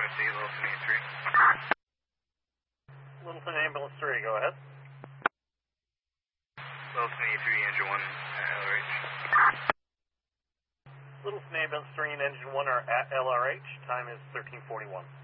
50, Littleton 83. Littleton Ambulance 3, go ahead. Littleton 83, engine 1, LRH. Littleton Ambulance 3 and engine 1 are at LRH. Time is 13:41.